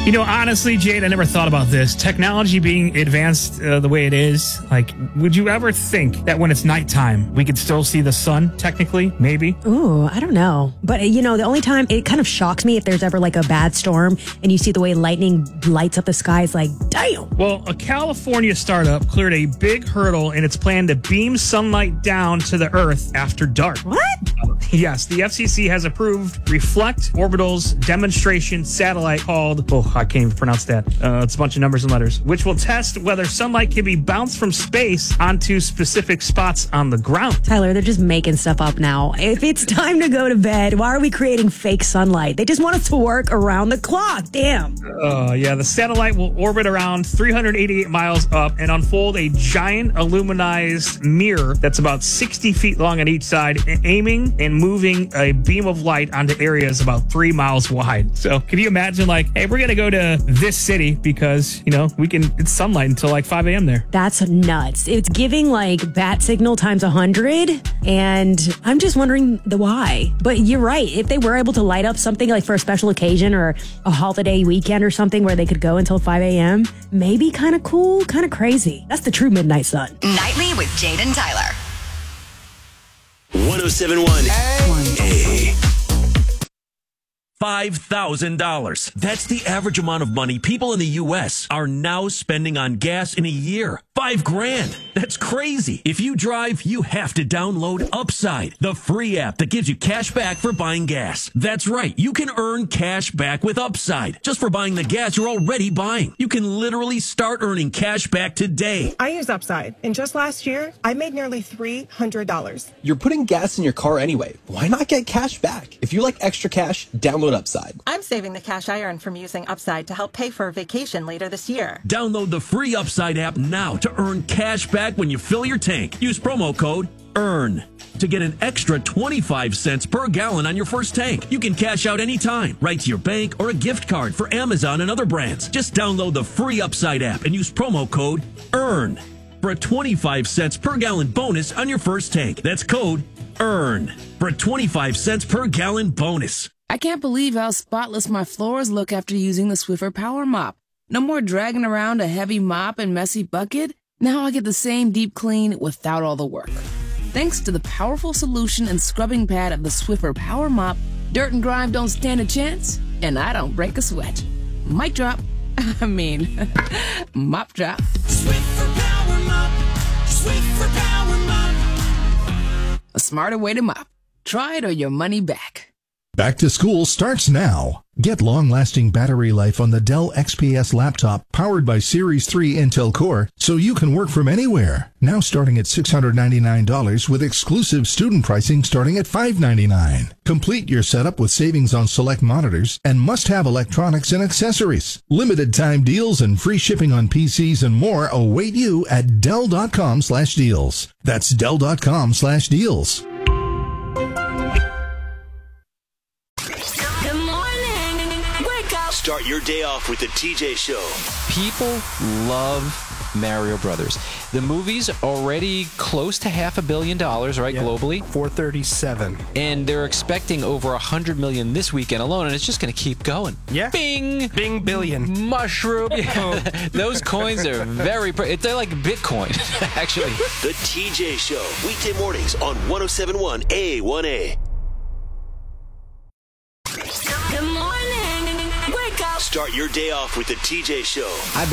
Honestly, Jade, I never thought about this. Technology being advanced the way it is, would you ever think that when it's nighttime, we could still see the sun, technically? Maybe? Ooh, I don't know. But, the only time it kind of shocks me if there's ever a bad storm and you see the way lightning lights up the sky, it's like, damn. Well, a California startup cleared a big hurdle in its plan to beam sunlight down to the Earth after dark. What? Yes, the FCC has approved Reflect Orbital's demonstration satellite called, I can't even pronounce that. It's a bunch of numbers and letters, which will test whether sunlight can be bounced from space onto specific spots on the ground. Tyler, they're just making stuff up now. If it's time to go to bed, why are we creating fake sunlight? They just want us to work around the clock. Damn. Yeah, the satellite will orbit around 388 miles up and unfold a giant aluminized mirror that's about 60 feet long on each side, aiming and moving a beam of light onto areas about 3 miles wide. So can you imagine, hey, we're going to go to this city because, it's sunlight until 5 a.m. there. That's nuts. It's giving bat signal times 100. And I'm just wondering the why. But you're right. If they were able to light up something for a special occasion or a holiday weekend or something where they could go until 5 a.m., maybe kind of cool, kind of crazy. That's the true midnight sun. Nightly with Jade and Tyler. 1071 A. $5,000. That's the average amount of money people in the U.S. are now spending on gas in a year. $5,000. That's crazy. If you drive, you have to download Upside, the free app that gives you cash back for buying gas. That's right. You can earn cash back with Upside just for buying the gas you're already buying. You can literally start earning cash back today. I use Upside, and just last year, I made nearly $300. You're putting gas in your car anyway. Why not get cash back? If you like extra cash, download Upside. I'm saving the cash I earn from using Upside to help pay for a vacation later this year. Download the free Upside app now to earn cash back when you fill your tank. Use promo code EARN to get an extra 25 cents per gallon on your first tank. You can cash out anytime, right to your bank or a gift card for Amazon and other brands. Just download the free Upside app and use promo code EARN for a 25 cents per gallon bonus on your first tank. That's code EARN for a 25 cents per gallon bonus. I can't believe how spotless my floors look after using the Swiffer Power Mop. No more dragging around a heavy mop and messy bucket. Now I get the same deep clean without all the work. Thanks to the powerful solution and scrubbing pad of the Swiffer Power Mop, dirt and grime don't stand a chance, and I don't break a sweat. Mic drop. Mop drop. Swiffer Power Mop. Swiffer Power Mop. A smarter way to mop. Try it or your money back. Back to school starts now. Get long-lasting battery life on the Dell XPS laptop powered by Series 3 Intel Core so you can work from anywhere. Now starting at $699 with exclusive student pricing starting at $599. Complete your setup with savings on select monitors and must-have electronics and accessories. Limited time deals and free shipping on PCs and more await you at Dell.com/deals. That's Dell.com/deals. Start your day off with the TJ Show. People love Mario Brothers. The movie's already close to $500 million, right, globally? 437. And they're expecting over 100 million this weekend alone, and it's just going to keep going. Yeah. Bing! Bing billion. Mushroom. Those coins are they're like Bitcoin, actually. The TJ Show, weekday mornings on 1071 A1A. Good morning. Wake up. Start your day off with the TJ Show.